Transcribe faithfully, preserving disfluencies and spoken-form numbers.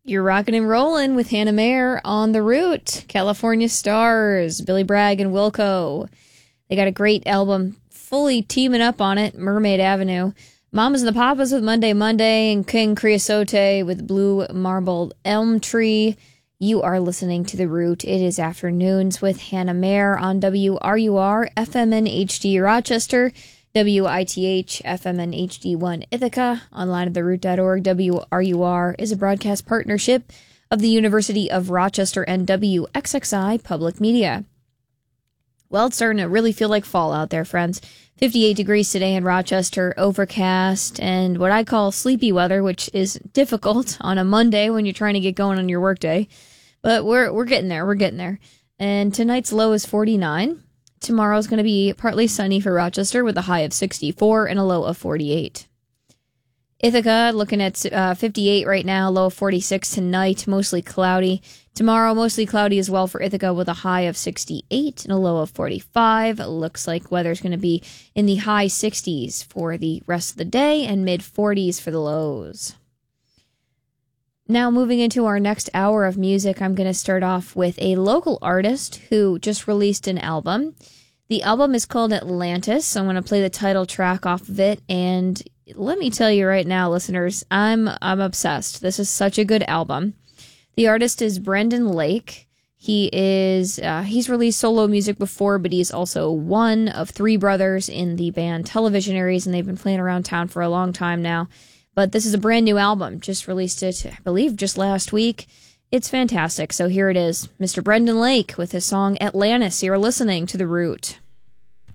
You're rocking and rolling with Hannah Mayer on The Root. California Stars, Billy Bragg and Wilco. They got a great album fully teaming up on it, Mermaid Avenue. Mamas and the Papas with Monday Monday and King Creosote with Blue Marbled Elm Tree. You are listening to The Root. It is Afternoons with Hannah Mayer on W R U R, F M N H D Rochester, W I T H, F M N H D one Ithaca, online at the root dot org. W R U R is a broadcast partnership of the University of Rochester and W X X I Public Media. Well, it's starting to really feel like fall out there, friends. fifty-eight degrees today in Rochester, overcast, and what I call sleepy weather, which is difficult on a Monday when you're trying to get going on your workday. But we're we're getting there, we're getting there. And tonight's low is forty-nine. Tomorrow's going to be partly sunny for Rochester with a high of sixty-four and a low of forty-eight. Ithaca, looking at uh, fifty-eight right now, low of forty-six tonight, mostly cloudy. Tomorrow, mostly cloudy as well for Ithaca with a high of sixty-eight and a low of forty-five. It looks like weather's going to be in the high sixties for the rest of the day and mid forties for the lows. Now, moving into our next hour of music, I'm going to start off with a local artist who just released an album. The album is called Atlantis, so I'm going to play the title track off of it, and let me tell you right now, listeners, I'm I'm obsessed. This is such a good album. The artist is Brendan Lake. He is uh, he's released solo music before, but he's also one of three brothers in the band Televisionaries, and they've been playing around town for a long time now. But this is a brand new album. Just released it, I believe, just last week. It's fantastic. So here it is, Mister Brendan Lake with his song Atlantis. You're listening to The Root.